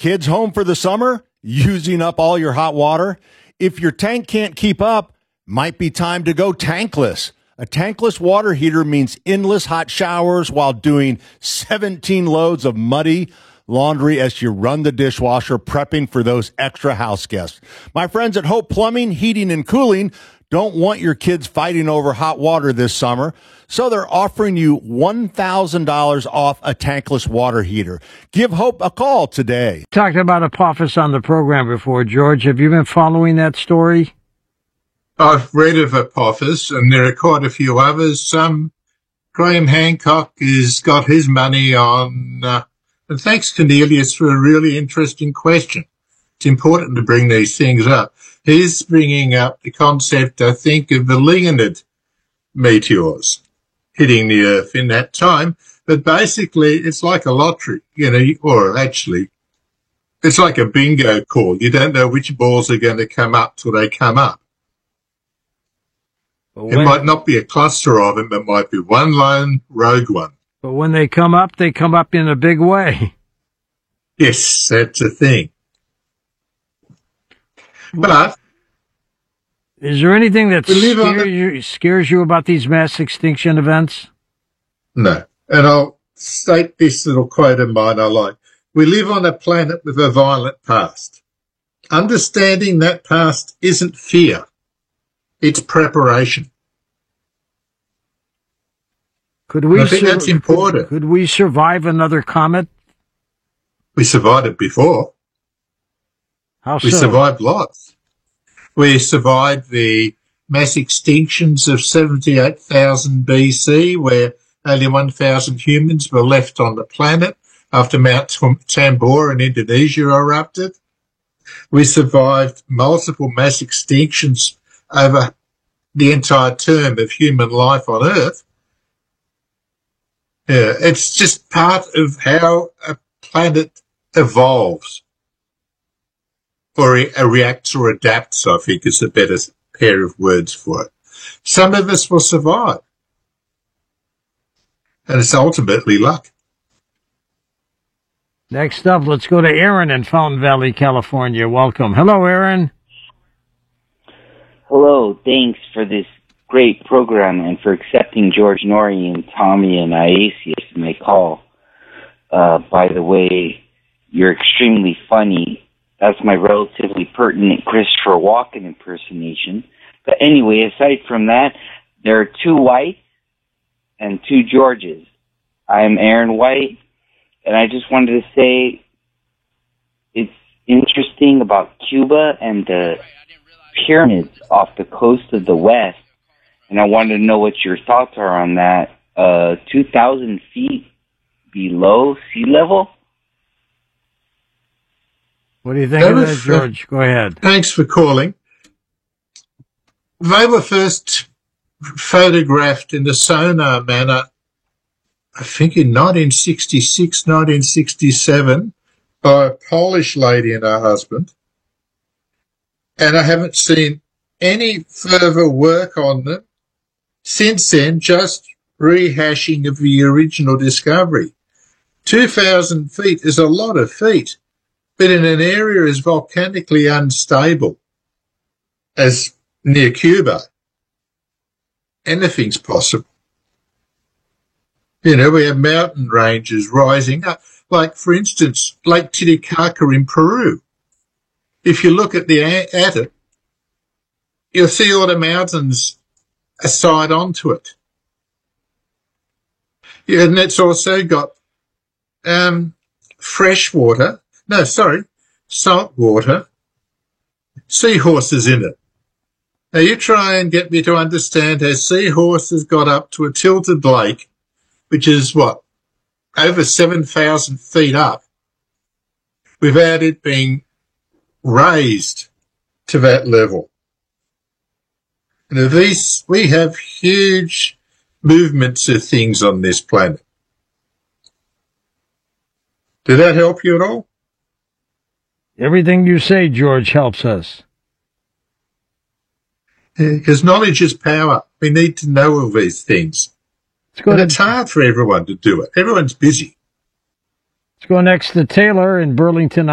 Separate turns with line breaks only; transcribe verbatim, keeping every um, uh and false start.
kids home for the summer? Using up all your hot water? If your tank can't keep up, might be time to go tankless. A tankless water heater means endless hot showers while doing seventeen loads of muddy laundry as you run the dishwasher, prepping for those extra house guests. My friends at Hope Plumbing, Heating, and Cooling don't want your kids fighting over hot water this summer, so they're offering you one thousand dollars off a tankless water heater. Give Hope a call today.
Talked about Apophis on the program before, George. Have you been following that story?
I've read of Apophis, and there are quite a few others. Some Graham Hancock has got his money on, uh, and thanks Cornelius for a really interesting question. It's important to bring these things up. He's bringing up the concept, I think, of the Leonid meteors hitting the Earth in that time. But basically, it's like a lottery, you know, or actually, it's like a bingo call. You don't know which balls are going to come up till they come up. When, it might not be a cluster of them. It might be one lone rogue one.
But when they come up, they come up in a big way.
Yes, that's a thing. But
is there anything that scares,
the,
you, scares you about these mass extinction events?
No. And I'll state this little quote of mine I like. We live on a planet with a violent past. Understanding that past isn't fear. It's preparation.
Could we
I think sur- that's important.
Could, could we survive another comet?
We survived it before.
How so?
We survived lots. We survived the mass extinctions of seventy-eight thousand B C, where only one thousand humans were left on the planet after Mount Tambora in Indonesia erupted. We survived multiple mass extinctions over the entire term of human life on Earth. Yeah, it's just part of how a planet evolves. Or it reacts or adapts, I think, is a better pair of words for it. Some of us will survive. And it's ultimately luck.
Next up, let's go to Aaron in Fountain Valley, California. Welcome. Hello, Aaron.
Hello. Thanks for this great program and for accepting George Norrie and Tommy and Iasius in my call. Uh, by the way, you're extremely funny. That's my relatively pertinent Christopher Walken impersonation. But anyway, aside from that, there are two Whites and two Georges. I'm Aaron White, and I just wanted to say it's interesting about Cuba and the pyramids off the coast of the West, and I wanted to know what your thoughts are on that. Uh, two thousand feet below sea level?
What do you think of that, George? Go ahead.
Thanks for calling. They were first photographed in the sonar manner, I think in nineteen sixty-six, nineteen sixty-seven, by a Polish lady and her husband. And I haven't seen any further work on them since then, just rehashing of the original discovery. two thousand feet is a lot of feet. But in an area as volcanically unstable as near Cuba, anything's possible. You know, we have mountain ranges rising up, like, for instance, Lake Titicaca in Peru. If you look at the at it, you'll see all the mountains aside onto it. Yeah, and it's also got um, fresh water. No, sorry, salt water, seahorses in it. Now you try and get me to understand how seahorses got up to a tilted lake, which is what, over seven thousand feet up, without it being raised to that level. And these, we have huge movements of things on this planet. Did that help you at all?
Everything you say, George, helps us.
Because yeah, knowledge is power. We need to know all these things. And it's hard for everyone to do it. Everyone's busy.
Let's go next to Taylor in Burlington,